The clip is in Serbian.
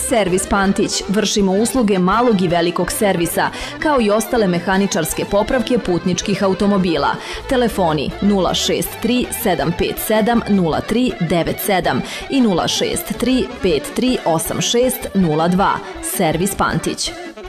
Servis Pantić. Vršimo usluge malog i velikog servisa, kao i ostale mehaničarske popravke putničkih automobila. Telefoni 063 757 0397 i 063 5386 02. Servis Pantić.